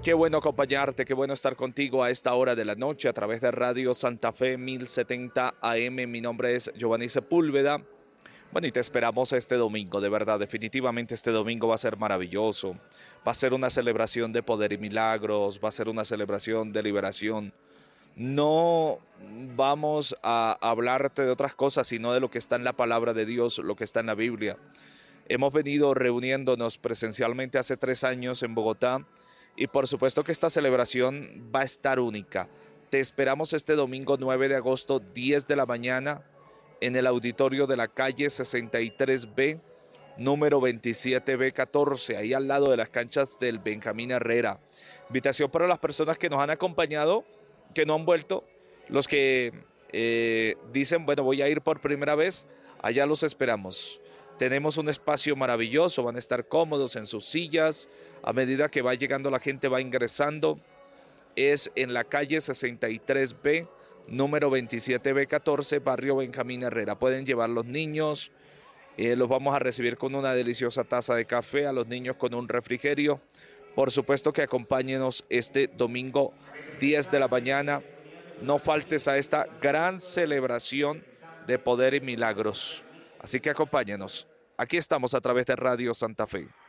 Qué bueno acompañarte, qué bueno estar contigo a esta hora de la noche a través de Radio Santa Fe 1070 AM. Mi nombre es Giovanni Sepúlveda. Bueno, y te esperamos este domingo, de verdad, definitivamente este domingo va a ser maravilloso. Va a ser una celebración de poder y milagros, va a ser una celebración de liberación. No vamos a hablarte de otras cosas, sino de lo que está en la palabra de Dios, lo que está en la Biblia. Hemos venido reuniéndonos presencialmente hace 3 años en Bogotá y por supuesto que esta celebración va a estar única. Te esperamos este domingo 9 de agosto, 10 de la mañana, en el auditorio de la calle 63B, número 27B14, ahí al lado de las canchas del Benjamín Herrera. Invitación para las personas que nos han acompañado, que no han vuelto, los que dicen, bueno, voy a ir por primera vez, allá los esperamos. Tenemos un espacio maravilloso, van a estar cómodos en sus sillas, a medida que va llegando la gente va ingresando. Es en la calle 63B, número 27B14, barrio Benjamín Herrera. Pueden llevar los niños, los vamos a recibir con una deliciosa taza de café, a los niños con un refrigerio. Por supuesto que acompáñenos este domingo 10 de la mañana. No faltes a esta gran celebración de poder y milagros. Así que acompáñenos. Aquí estamos a través de Radio Santa Fe.